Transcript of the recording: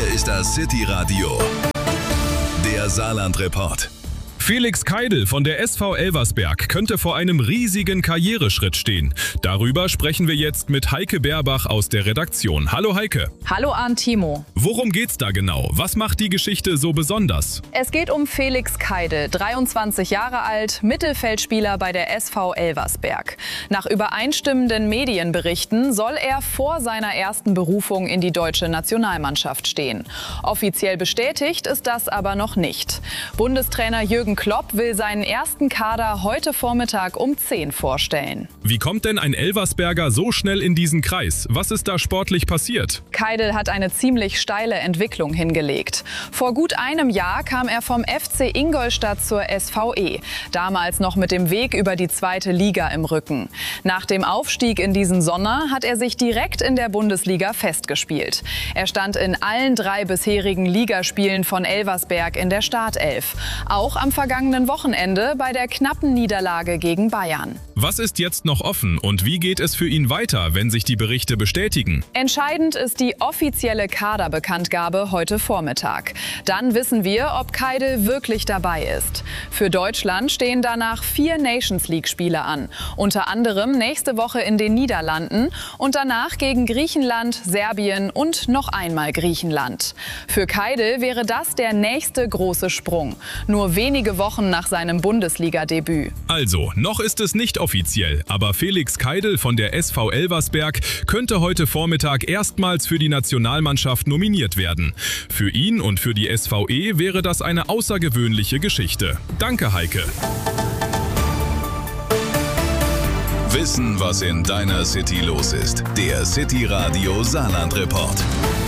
Hier ist das City Radio, der Saarland-Report. Felix Keidel von der SV Elversberg könnte vor einem riesigen Karriereschritt stehen. Darüber sprechen wir jetzt mit Heike Berbach aus der Redaktion. Hallo Heike. Hallo Arndt Timo. Worum geht's da genau? Was macht die Geschichte so besonders? Es geht um Felix Keidel, 23 Jahre alt, Mittelfeldspieler bei der SV Elversberg. Nach übereinstimmenden Medienberichten soll er vor seiner ersten Berufung in die deutsche Nationalmannschaft stehen. Offiziell bestätigt ist das aber noch nicht. Bundestrainer Jürgen Klopp will seinen ersten Kader heute Vormittag um 10 vorstellen. Wie kommt denn ein Elversberger so schnell in diesen Kreis? Was ist da sportlich passiert? Keidel hat eine ziemlich steile Entwicklung hingelegt. Vor gut einem Jahr kam er vom FC Ingolstadt zur SVE, damals noch mit dem Weg über die 2. Liga im Rücken. Nach dem Aufstieg in diesen Sommer hat er sich direkt in der Bundesliga festgespielt. Er stand in allen 3 bisherigen Ligaspielen von Elversberg in der Startelf. Auch am vergangenen Wochenende bei der knappen Niederlage gegen Bayern. Was ist jetzt noch offen und wie geht es für ihn weiter, wenn sich die Berichte bestätigen? Entscheidend ist die offizielle Kaderbekanntgabe heute Vormittag. Dann wissen wir, ob Keidel wirklich dabei ist. Für Deutschland stehen danach 4 Nations-League-Spiele an. Unter anderem nächste Woche in den Niederlanden und danach gegen Griechenland, Serbien und noch einmal Griechenland. Für Keidel wäre das der nächste große Sprung. Nur wenige Wochen nach seinem Bundesliga-Debüt. Also, noch ist es nicht offiziell, aber Felix Keidel von der SV Elversberg könnte heute Vormittag erstmals für die Nationalmannschaft nominiert werden. Für ihn und für die SVE wäre das eine außergewöhnliche Geschichte. Danke, Heike. Wissen, was in deiner City los ist. Der City Radio Saarland-Report.